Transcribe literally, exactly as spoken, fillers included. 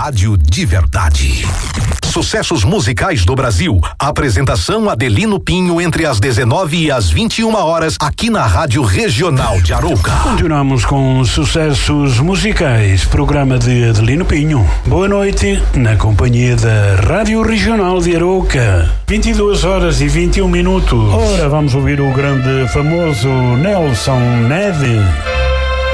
rádio de verdade. Sucessos musicais do Brasil. Apresentação Adelino Pinho entre as dezenove e as vinte e uma horas aqui na Rádio Regional de Arouca. Continuamos com sucessos musicais. Programa de Adelino Pinho. Boa noite na companhia da Rádio Regional de Arouca. vinte e duas horas e vinte e um minutos. Ora, vamos ouvir o grande famoso Nelson Ned.